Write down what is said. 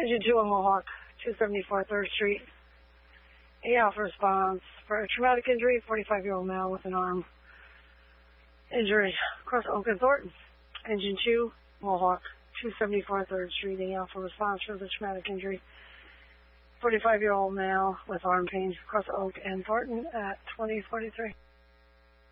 Engine 2 on Mohawk, 274 3rd Street. A Alpha response for a traumatic injury, 45-year-old male with an arm injury across Oak and Thornton. Engine 2, Mohawk, 274 3rd Street. A Alpha response for the traumatic injury, 45-year-old male with arm pain across Oak and Thornton at 2043.